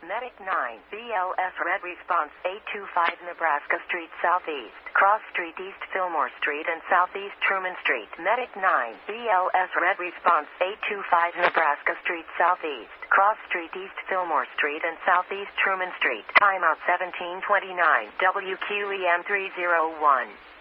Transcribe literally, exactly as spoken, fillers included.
Medic nine, B L S Red Response eight two five Nebraska Street Southeast, Cross Street East Fillmore Street and Southeast Truman Street. Medic nine, B L S Red Response eight two five Nebraska Street Southeast, Cross Street East Fillmore Street and Southeast Truman Street. Timeout seventeen twenty-nine, W Q E M three oh one.